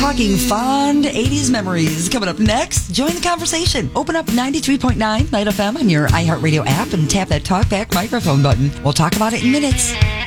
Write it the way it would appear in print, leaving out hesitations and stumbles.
talking fond 80s memories. Coming up next, join the conversation. Open up 93.9 Night FM on your iHeartRadio app and tap that talkback microphone button. We'll talk about it in minutes.